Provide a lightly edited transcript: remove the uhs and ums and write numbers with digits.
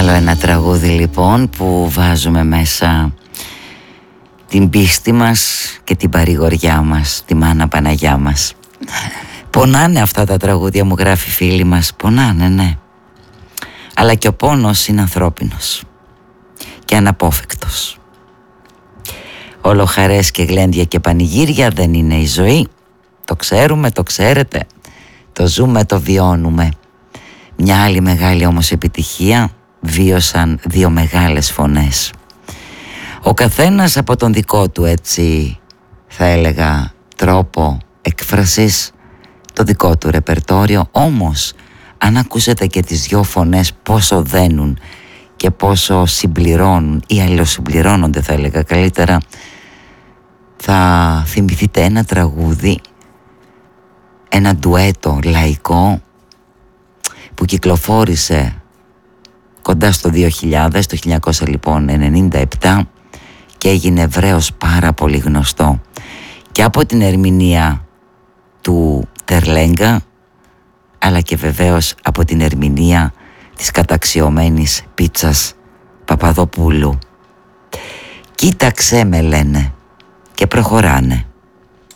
Άλλο ένα τραγούδι λοιπόν που βάζουμε μέσα την πίστη μας και την παρηγοριά μας, τη Μάνα Παναγιά μας. Πονάνε αυτά τα τραγούδια, μου γράφει η φίλη μας, πονάνε, ναι. Αλλά και ο πόνος είναι ανθρώπινος και αναπόφευκτος. Όλο χαρές και γλέντια και πανηγύρια δεν είναι η ζωή. Το ξέρουμε, το ξέρετε, το ζούμε, το βιώνουμε. Μια άλλη μεγάλη όμως επιτυχία βίωσαν δύο μεγάλες φωνές. Ο καθένας από τον δικό του, έτσι θα έλεγα, τρόπο έκφρασης, το δικό του ρεπερτόριο. Όμως αν ακούσετε και τις δυο φωνές πόσο δένουν και πόσο συμπληρώνουν ή αλληλοσυμπληρώνονται, θα έλεγα καλύτερα, θα θυμηθείτε ένα τραγούδι, ένα ντουέτο λαϊκό που κυκλοφόρησε κοντά στο 2000, το 1997, και έγινε ευρέως πάρα πολύ γνωστό και από την ερμηνεία του Τερλέγκα, αλλά και βεβαίως από την ερμηνεία της καταξιωμένης Πίτσας Παπαδοπούλου. Κοίταξέ με, λένε, και προχωράνε.